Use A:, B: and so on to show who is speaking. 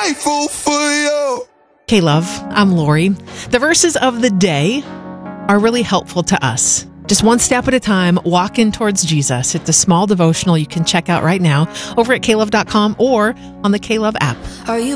A: grateful for you.
B: K-Love, I'm Lori. The verses of the day are really helpful to us. Just one step at a time, walking towards Jesus. It's a small devotional you can check out right now over at klove.com or on the K-Love app.
C: Are you